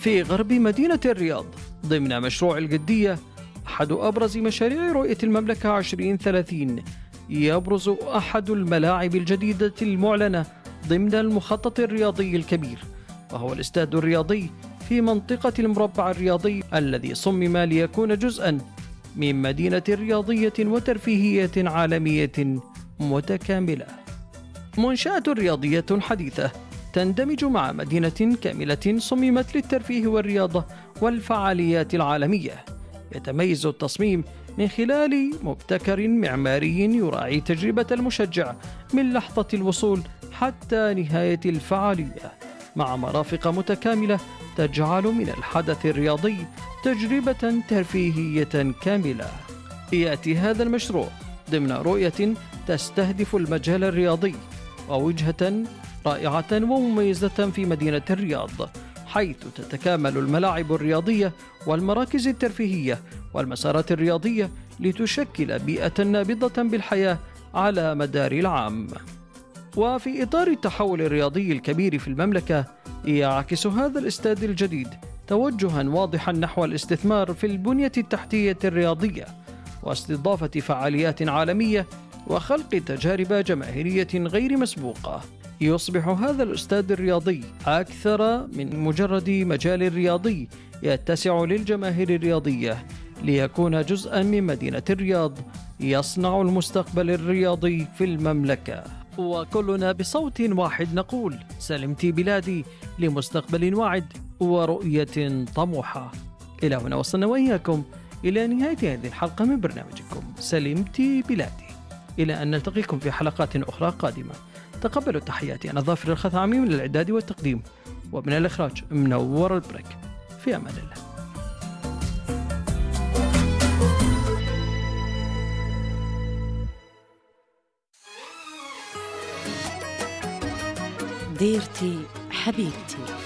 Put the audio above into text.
في غرب مدينة الرياض ضمن مشروع الجدية، أحد أبرز مشاريع رؤية المملكة 2030، يبرز أحد الملاعب الجديدة المعلنة ضمن المخطط الرياضي الكبير، وهو الاستاد الرياضي في منطقة المربع الرياضي الذي صمم ليكون جزءا من مدينة رياضية وترفيهية عالمية متكاملة. منشأة رياضية حديثة تندمج مع مدينة كاملة صممت للترفيه والرياضة والفعاليات العالمية. يتميز التصميم من خلال مبتكر معماري يراعي تجربة المشجع من لحظة الوصول حتى نهاية الفعالية، مع مرافق متكاملة تجعل من الحدث الرياضي تجربة ترفيهية كاملة. يأتي هذا المشروع ضمن رؤية تستهدف المجال الرياضي ووجهة رائعة ومميزة في مدينة الرياض، حيث تتكامل الملاعب الرياضية والمراكز الترفيهية والمسارات الرياضية لتشكل بيئة نابضة بالحياة على مدار العام. وفي إطار التحول الرياضي الكبير في المملكة، يعكس هذا الاستاد الجديد توجها واضحا نحو الاستثمار في البنية التحتية الرياضية واستضافة فعاليات عالمية وخلق تجارب جماهيرية غير مسبوقة. يصبح هذا الاستاد الرياضي أكثر من مجرد مجال رياضي يتسع للجماهير الرياضية، ليكون جزءا من مدينة الرياض يصنع المستقبل الرياضي في المملكة. وكلنا بصوت واحد نقول: سلمتي بلادي لمستقبل واعد ورؤية طموحة. إلى هنا وصلنا وإياكم إلى نهاية هذه الحلقة من برنامجكم سلمتي بلادي، إلى أن نلتقيكم في حلقات أخرى قادمة. تقبلوا تحياتي، أنا ظافر الخثعمي من الإعداد والتقديم، ومن الإخراج منور البرك. في أمان الله. ديرتي حبيبتي.